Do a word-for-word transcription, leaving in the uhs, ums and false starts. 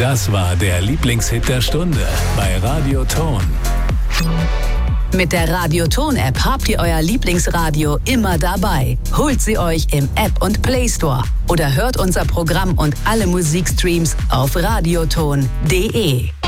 Das war der Lieblingshit der Stunde bei Radio Ton. Mit der Radio Ton-App habt ihr euer Lieblingsradio immer dabei. Holt sie euch im App und Play Store oder hört unser Programm und alle Musikstreams auf radioton punkt de.